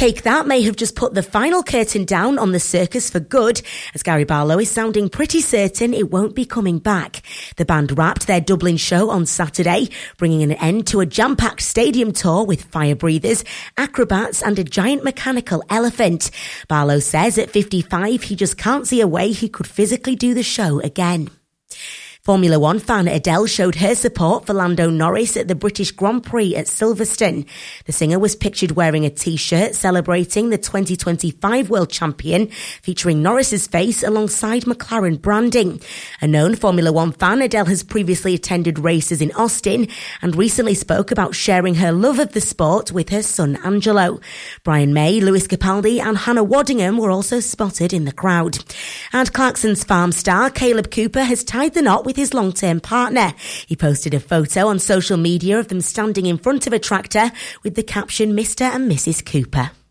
Take That may have just put the final curtain down on the circus for good, as Gary Barlow is sounding pretty certain it won't be coming back. The band wrapped their Dublin show on Saturday, bringing an end to a jam-packed stadium tour with fire breathers, acrobats and a giant mechanical elephant. Barlow says at 55 he just can't see a way he could physically do the show again. Formula One fan Adele showed her support for Lando Norris at the British Grand Prix at Silverstone. The singer was pictured wearing a T-shirt celebrating the 2025 world champion, featuring Norris's face alongside McLaren branding. A known Formula One fan, Adele has previously attended races in Austin and recently spoke about sharing her love of the sport with her son Angelo. Brian May, Lewis Capaldi and Hannah Waddingham were also spotted in the crowd. And Clarkson's Farm star Caleb Cooper has tied the knot with his long-term partner. He posted a photo on social media of them standing in front of a tractor with the caption Mr. and Mrs. Cooper.